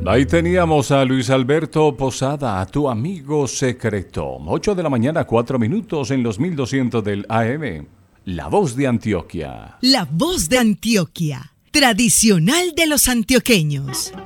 Ahí teníamos a Luis Alberto Posada, tu amigo secreto. 8 de la mañana, 4 minutos en los 1200 del AM. La voz de Antioquia. La voz de Antioquia, tradicional de los antioqueños.